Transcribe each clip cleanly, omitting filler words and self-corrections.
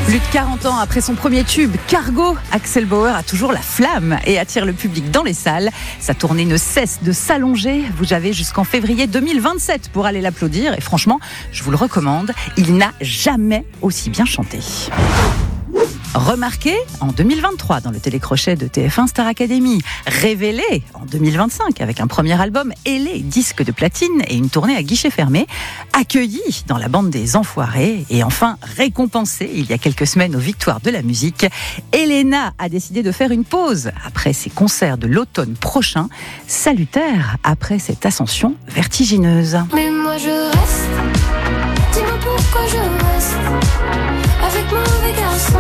Plus de 40 ans après son premier tube, Cargo, Axel Bauer a toujours la flamme et attire le public dans les salles. Sa tournée ne cesse de s'allonger. Vous avez jusqu'en février 2027 pour aller l'applaudir. Et franchement, je vous le recommande, il n'a jamais aussi bien chanté. Remarqué en 2023 dans le télécrochet de TF1 Star Academy, révélé en 2025 avec un premier album ailé, disque de platine et une tournée à guichet fermé, accueilli dans la bande des Enfoirés et enfin récompensé il y a quelques semaines aux Victoires de la musique, Elena a décidé de faire une pause après ses concerts de l'automne prochain, salutaire après cette ascension vertigineuse. Mais moi je reste, dis-moi pourquoi je reste avec mon mauvais garçon.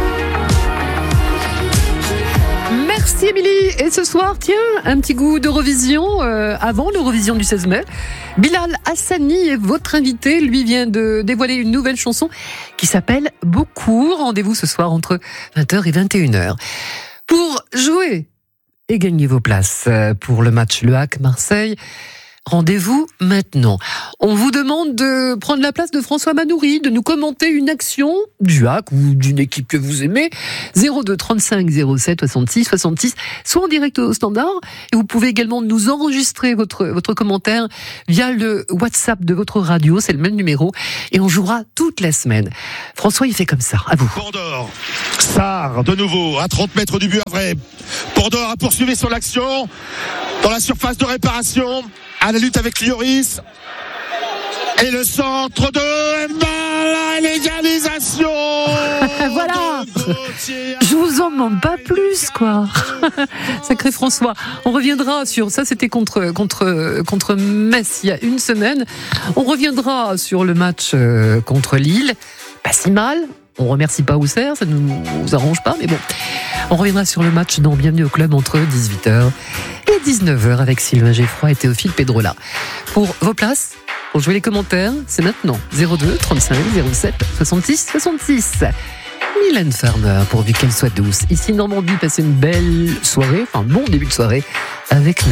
Merci Émilie. Et ce soir, tiens, un petit goût d'Eurovision avant l'Eurovision du 16 mai. Bilal Hassani est votre invité. Lui vient de dévoiler une nouvelle chanson qui s'appelle Beaucoup. Rendez-vous ce soir entre 20h et 21h. Pour jouer et gagner vos places pour le match Le Hack-Marseille, rendez-vous maintenant. On vous demande de prendre la place de François Manoury, de nous commenter une action du HAC ou d'une équipe que vous aimez. 02 35 07 66 66, soit en direct au standard. Et vous pouvez également nous enregistrer votre commentaire via le WhatsApp de votre radio. C'est le même numéro. Et on jouera toute la semaine. François, il fait comme ça. À vous. Pordor, Sarr, de nouveau, à 30 mètres du but à vrai. Pordor a poursuivi son action dans la surface de réparation. À la lutte avec Lloris. Et le centre de Mbala, l'égalisation. Voilà. Je vous en demande pas plus, quoi. Sacré François. On reviendra sur ça. C'était contre Metz il y a une semaine. On reviendra sur le match contre Lille. Pas si mal. On remercie pas Auxerre, ça ne nous arrange pas, mais bon. On reviendra sur le match dans Bienvenue au club entre 18h et 19h avec Sylvain Geffroy et Théophile Pedrola. Pour vos places, pour jouer les commentaires, c'est maintenant 02 35 07 66 66. Mylène Farmer, pourvu qu'elle soit douce. Ici Normandie, passez une belle soirée, enfin bon début de soirée avec nous.